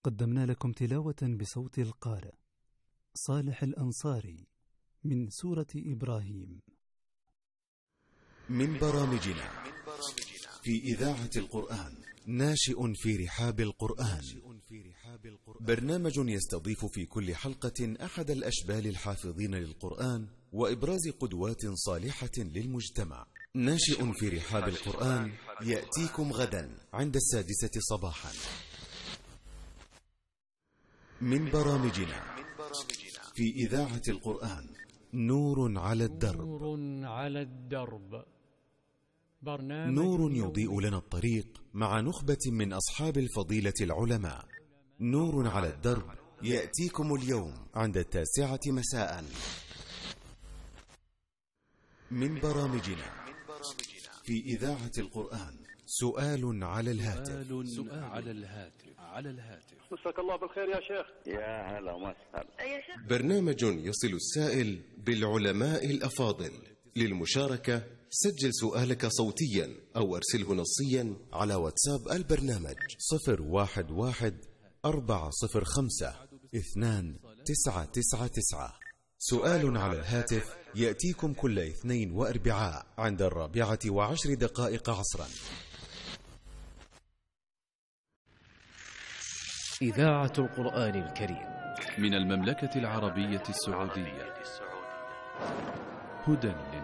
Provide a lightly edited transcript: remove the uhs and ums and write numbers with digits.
قدمنا لكم تلاوة بصوت القارئ صالح الأنصاري من سورة إبراهيم. من برامجنا في إذاعة القرآن ناشئ في رحاب القرآن، برنامج يستضيف في كل حلقة أحد الأشبال الحافظين للقرآن وإبراز قدوات صالحة للمجتمع. ناشئ في رحاب القرآن يأتيكم غدا عند 6:00 صباحا. من برامجنا في إذاعة القرآن نور على الدرب. نور يضيء لنا الطريق مع نخبة من أصحاب الفضيلة العلماء. نور على الدرب يأتيكم اليوم عند 9:00 مساء. من برامجنا في إذاعة القرآن سؤال على الهاتف. مساك الله بالخير يا شيخ. يا هلا وسهلا. برنامج يصل السائل بالعلماء الأفاضل. للمشاركة سجل سؤالك صوتيا أو أرسله نصيا على واتساب البرنامج 011-405-2999. سؤال على الهاتف يأتيكم كل اثنين وأربعاء عند 4:10 عصرا. إذاعة القرآن الكريم من المملكة العربية السعودية، هدى